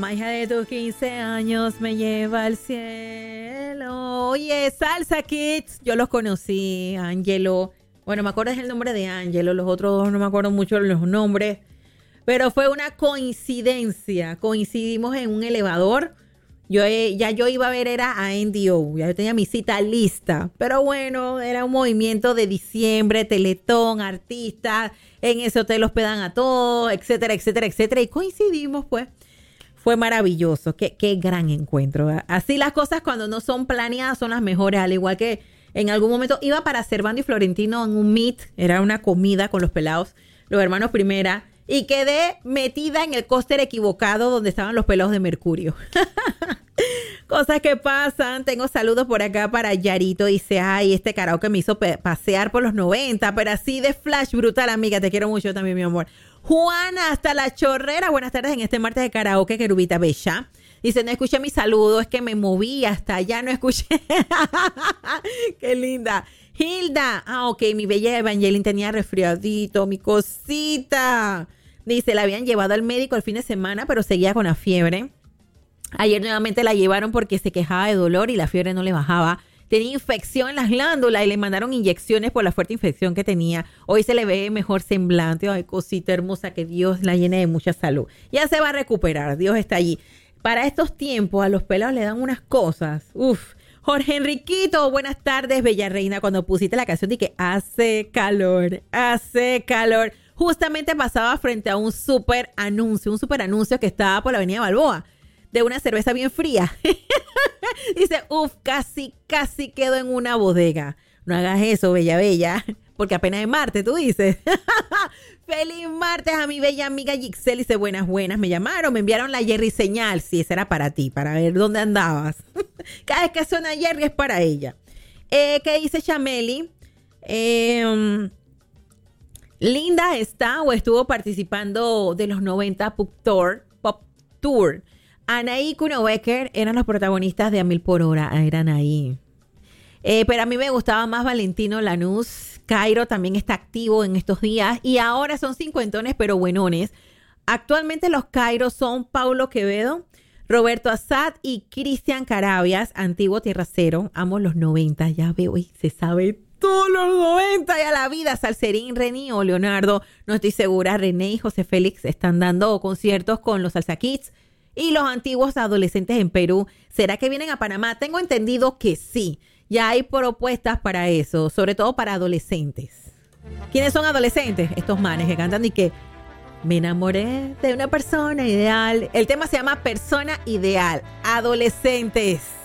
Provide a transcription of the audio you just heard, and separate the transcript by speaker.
Speaker 1: magia de tus 15 años me lleva al cielo. Oye, Salsa Kids, yo los conocí, Angelo. Bueno, me acuerdo el nombre de Angelo, los otros dos no me acuerdo mucho los nombres. Pero fue una coincidencia. Coincidimos en un elevador. Yo iba a ver era a NDO. Ya yo tenía mi cita lista. Pero bueno, era un movimiento de diciembre, Teletón, artistas. En ese hotel hospedan a todos, etcétera, etcétera, etcétera. Y coincidimos, pues. Fue maravilloso. Qué gran encuentro. Así las cosas cuando no son planeadas son las mejores. Al igual que en algún momento iba para Servando y Florentino en un meet. Era una comida con los pelados. Los hermanos Primera. Y quedé metida en el coaster equivocado donde estaban los pelados de Mercurio. Cosas que pasan. Tengo saludos por acá para Yarito. Dice, ay, este karaoke me hizo pasear por los 90, pero así de flash brutal, amiga. Te quiero mucho también, mi amor. Juana, hasta la chorrera. Buenas tardes en este martes de karaoke, querubita bella. Dice, no escuché mi saludo, es que me moví hasta allá, no escuché. Qué linda. Hilda. Ok, mi bella Evangeline tenía resfriadito, mi cosita. Dice, la habían llevado al médico el fin de semana, pero seguía con la fiebre. Ayer nuevamente la llevaron porque se quejaba de dolor y la fiebre no le bajaba. Tenía infección en las glándulas y le mandaron inyecciones por la fuerte infección que tenía. Hoy se le ve mejor semblante. Ay, cosita hermosa, que Dios la llene de mucha salud. Ya se va a recuperar, Dios está allí. Para estos tiempos a los pelados le dan unas cosas. Uf. Jorge Enriquito, buenas tardes, bella reina. Cuando pusiste la canción dije, hace calor, hace calor. Justamente pasaba frente a un super anuncio que estaba por la avenida Balboa, de una cerveza bien fría. Dice, casi quedo en una bodega. No hagas eso, bella, porque apenas es martes, tú dices. Feliz martes a mi bella amiga Gixel. Dice, buenas, me llamaron, me enviaron la Jerry señal. Sí, esa era para ti, para ver dónde andabas. Cada vez que suena Jerry es para ella. ¿Qué dice Chameli? Linda está o estuvo participando de los 90 Pop Tour. Anaí Kuno Becker eran los protagonistas de A Mil por Hora. Eran ahí. Pero a mí me gustaba más Valentino Lanús. Cairo también está activo en estos días. Y ahora son cincuentones, pero buenones. Actualmente los Cairos son Paulo Quevedo, Roberto Assad y Cristian Carabias, antiguo Tierra Cero. Ambos los 90. Ya veo, y se sabe todos los 90 y a la vida. Salserín, Reni o Leonardo. No estoy segura. René y José Félix están dando conciertos con los Salsa Kids. Y los antiguos adolescentes en Perú, ¿será que vienen a Panamá? Tengo entendido que sí. Ya hay propuestas para eso, sobre todo para adolescentes. ¿Quiénes son adolescentes? Estos manes que cantan y que me enamoré de una persona ideal. El tema se llama Persona Ideal. Adolescentes.